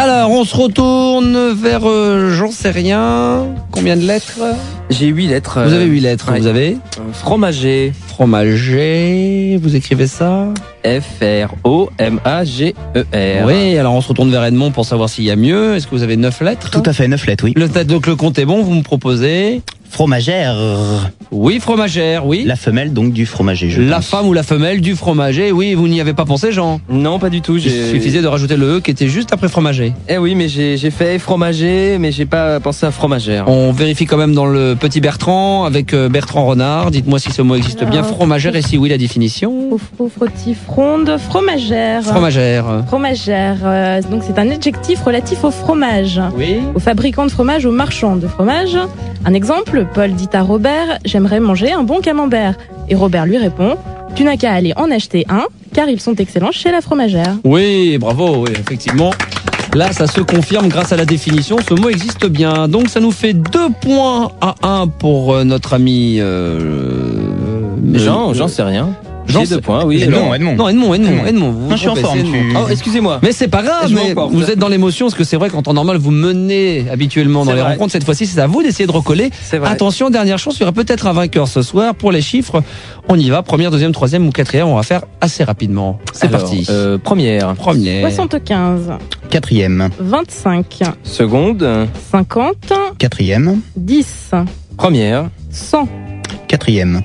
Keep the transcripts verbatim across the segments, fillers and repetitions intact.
Alors, on se retourne vers euh, j'en sais rien. Combien de lettres? J'ai huit lettres. Vous avez huit lettres, ouais. Vous avez Fromager. Fromager, vous écrivez ça? F R O M A G E R. Oui, alors on se retourne vers Edmond pour savoir s'il y a mieux. Est-ce que vous avez neuf lettres? Tout à fait, neuf lettres, oui. Le, donc le compte est bon, vous me proposez? Fromagère. Oui, fromagère, oui. La femelle donc du fromager, je La pense. femme ou la femelle du fromager, oui, vous n'y avez pas pensé, Jean? Non, pas du tout. Il J'ai... suffisait de rajouter le E qui était juste après fromager. Eh oui, mais j'ai, j'ai fait fromager, mais j'ai pas pensé à fromagère. On vérifie quand même dans le petit Bertrand avec euh, Bertrand Renard. Dites-moi si ce mot existe Alors, bien, fromagère, et si oui, la définition. Frouf, frouf, frotti, fronde, fromagère. Fromagère. Fromagère, euh, donc c'est un adjectif relatif au fromage. Oui. Aux fabricants de fromage, aux marchands de fromage. Un exemple, Paul dit à Robert, j'aimerais manger un bon camembert. Et Robert lui répond, tu n'as qu'à aller en acheter un, car ils sont excellents chez la fromagère. Oui, bravo, oui, effectivement. Là, ça se confirme grâce à la définition, ce mot existe bien. Donc ça nous fait deux points à un pour euh, notre ami... Euh, Jean, euh, j'en sais rien. Jean, J'ai deux c'est- points, oui. Edmond, alors. Edmond. Non, Edmond, Edmond, Edmond. Vous Non, je suis en vous forme, trompez, c'est tu- Edmond. Oh, excusez-moi. Mais c'est pas grave, Je mais m'emporte. vous êtes dans l'émotion, parce que c'est vrai qu'en temps normal, vous menez habituellement dans C'est les vrai. rencontres. Cette fois-ci, c'est à vous d'essayer de recoller. C'est vrai. Attention, dernière chance, il y aura peut-être un vainqueur ce soir. Pour les chiffres, on y va. Première, deuxième, troisième ou quatrième, on va faire assez rapidement. C'est Alors, parti. euh, première. Première. soixante-quinze, Quatrième. vingt-cinq, Seconde. cinquante, Quatrième. dix, Première. cent, Quatrième.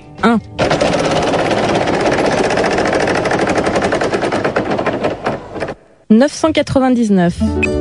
neuf cent quatre-vingt-dix-neuf,